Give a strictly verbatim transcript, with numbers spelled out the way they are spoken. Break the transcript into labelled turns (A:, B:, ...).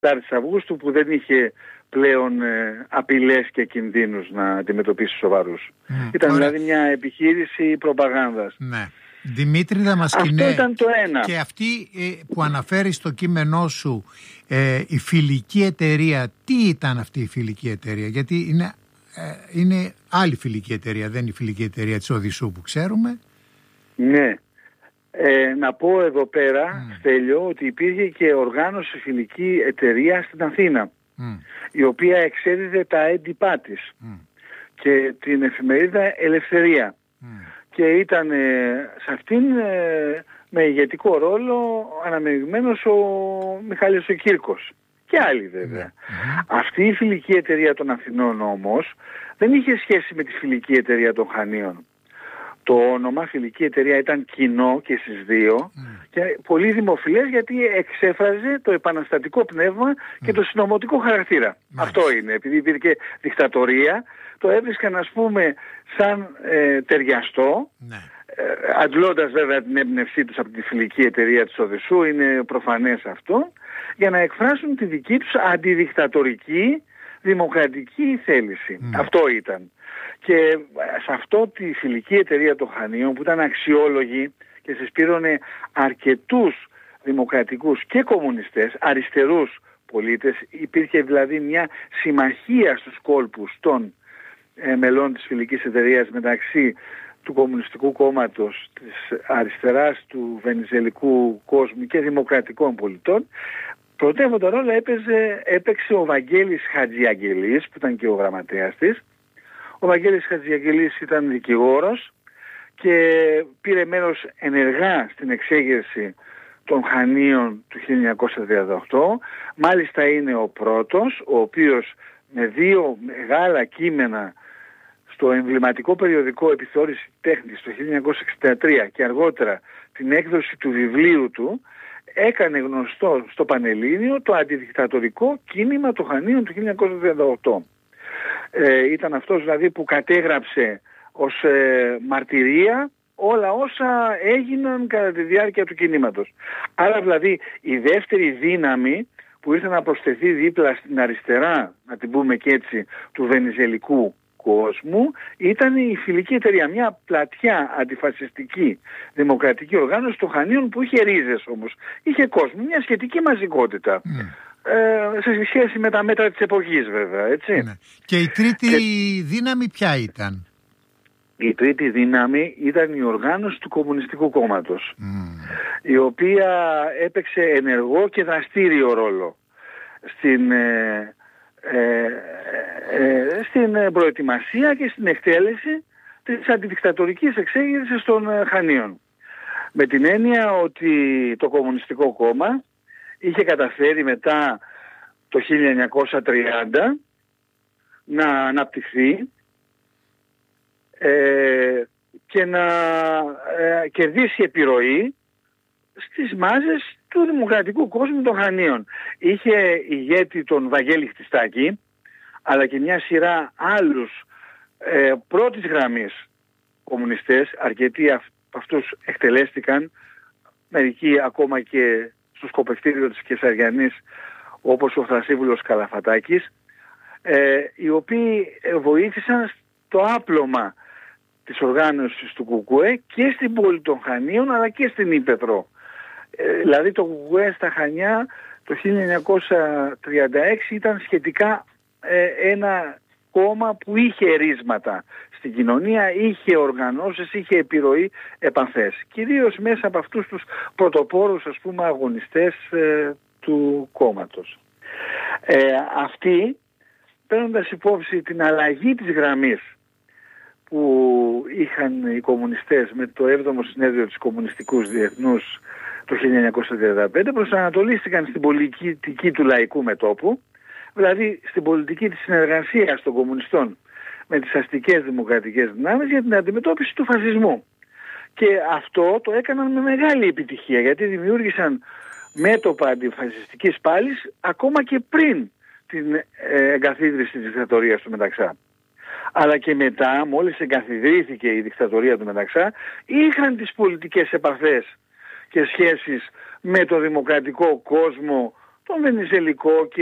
A: τετάρτης Αυγούστου, που δεν είχε πλέον ε, απειλές και κινδύνους να αντιμετωπίσει σοβαρούς. Mm, ήταν ωραία. Δηλαδή μια επιχείρηση προπαγάνδας.
B: Ναι. Δημήτρη Δαμασκηνέ,
A: αυτό ήταν το ένα.
B: Και αυτή ε, που αναφέρει στο κείμενό σου, ε, η φιλική εταιρεία, τι ήταν αυτή η φιλική εταιρεία? Γιατί είναι, ε, είναι άλλη φιλική εταιρεία, δεν είναι η φιλική εταιρεία της Οδυσσού που ξέρουμε.
A: Ναι. Ε, να πω εδώ πέρα, mm. Στέλιο, ότι υπήρχε και οργάνωση φιλική εταιρεία στην Αθήνα, mm. η οποία εξέδιδε τα έντυπά της mm. και την εφημερίδα Ελευθερία. Mm. Και ήταν ε, σε αυτήν ε, με ηγετικό ρόλο αναμειγμένος ο Μιχάλης ο Κύρκος και άλλοι βέβαια. Mm-hmm. Αυτή η φιλική εταιρεία των Αθηνών όμως δεν είχε σχέση με τη φιλική εταιρεία των Χανίων. Το όνομα φιλική εταιρεία ήταν κοινό και στις δύο mm. και πολύ δημοφιλές, γιατί εξέφραζε το επαναστατικό πνεύμα mm. και το συνωμοτικό χαρακτήρα. Mm. Αυτό είναι. Επειδή υπήρχε δικτατορία, το έβρισκαν, ας πούμε, σαν ε, ταιριαστό, mm. ε, αντλώντας βέβαια την έμπνευσή τους από τη φιλική εταιρεία της Οδυσσού, είναι προφανές αυτό, για να εκφράσουν τη δική τους αντιδικτατορική δημοκρατική θέληση. Mm. Αυτό ήταν. Και σε αυτό τη φιλική εταιρεία των Χανίων, που ήταν αξιόλογη και συσπήρωνε αρκετούς δημοκρατικούς και κομμουνιστές, αριστερούς πολίτες, υπήρχε δηλαδή μια συμμαχία στους κόλπους των ε, μελών της φιλικής εταιρείας μεταξύ του Κομμουνιστικού Κόμματος, της αριστεράς, του βενιζελικού κόσμου και δημοκρατικών πολιτών. Πρωτεύοντα ρόλο έπαιζε, έπαιξε ο Βαγγέλης Χατζιαγγελής, που ήταν και ο γραμματέας της. Ο Βαγγέλης Χατζιαγγελής ήταν δικηγόρος και πήρε μέρος ενεργά στην εξέγερση των Χανίων του χίλια εννιακόσια τριάντα οκτώ. Μάλιστα είναι ο πρώτος, ο οποίος με δύο μεγάλα κείμενα στο εμβληματικό περιοδικό Επιθεώρηση Τέχνης το χίλια εννιακόσια εξήντα τρία και αργότερα την έκδοση του βιβλίου του, έκανε γνωστό στο Πανελλήνιο το αντιδικτατορικό κίνημα των Χανίων του χίλια εννιακόσια τριάντα οκτώ. Ε, ήταν αυτός δηλαδή που κατέγραψε ως ε, μαρτυρία όλα όσα έγιναν κατά τη διάρκεια του κινήματος. Άρα δηλαδή η δεύτερη δύναμη που ήρθε να προσθεθεί δίπλα στην αριστερά, να την πούμε και έτσι, του βενιζελικού κόσμου, ήταν η φιλική εταιρεία, μια πλατιά αντιφασιστική δημοκρατική οργάνωση των Χανίων που είχε ρίζες όμως, είχε κόσμο, μια σχετική μαζικότητα. Mm. Ε, σε σχέση με τα μέτρα της εποχής βέβαια, έτσι. Ναι.
B: Και η τρίτη και... δύναμη ποια ήταν?
A: Η τρίτη δύναμη ήταν η οργάνωση του Κομμουνιστικού Κόμματος, mm. η οποία έπαιξε ενεργό και δραστήριο ρόλο στην, ε, ε, ε, στην προετοιμασία και στην εκτέλεση της αντιδικτατορικής εξέγερσης των Χανίων. Με την έννοια ότι το Κομμουνιστικό Κόμμα είχε καταφέρει μετά το χίλια εννιακόσια τριάντα να αναπτυχθεί ε, και να ε, κερδίσει επιρροή στις μάζες του δημοκρατικού κόσμου των Χανίων. Είχε ηγέτη τον Βαγγέλη Χτιστάκη, αλλά και μια σειρά άλλους ε, πρώτης γραμμής κομμουνιστές, αρκετοί από αυτούς εκτελέστηκαν, μερικοί ακόμα και στο σκοπευτήριο της Κεσαριανής, όπως ο Θρασίβουλος Καλαφατάκης, ε, οι οποίοι βοήθησαν στο άπλωμα της οργάνωσης του Κουκουέ και στην πόλη των Χανίων αλλά και στην Ήπεθρο. Ε, δηλαδή το Κουκουέ στα Χανιά το χίλια εννιακόσια τριάντα έξι ήταν σχετικά ε, ένα κόμμα που είχε ρίσματα στην κοινωνία, είχε οργανώσεις, είχε επιρροή, επαφές. Κυρίως μέσα από αυτούς τους πρωτοπόρους, ας πούμε, αγωνιστές ε, του κόμματος. Ε, αυτοί, παίρνοντας υπόψη την αλλαγή της γραμμής που είχαν οι κομμουνιστές με το έβδομο συνέδριο της Κομμουνιστικού Διεθνούς το χίλια εννιακόσια τριάντα πέντε, προσανατολίστηκαν στην πολιτική του λαϊκού μετώπου, δηλαδή στην πολιτική της συνεργασίας των κομμουνιστών με τις αστικές δημοκρατικές δυνάμεις για την αντιμετώπιση του φασισμού. Και αυτό το έκαναν με μεγάλη επιτυχία, γιατί δημιούργησαν μέτωπα αντιφασιστικής πάλης ακόμα και πριν την εγκαθίδρυση της δικτατορίας του Μεταξά. Αλλά και μετά, μόλις εγκαθιδρύθηκε η δικτατορία του Μεταξά, είχαν τις πολιτικές επαφές και σχέσεις με το δημοκρατικό κόσμο τον Βενιζελικό και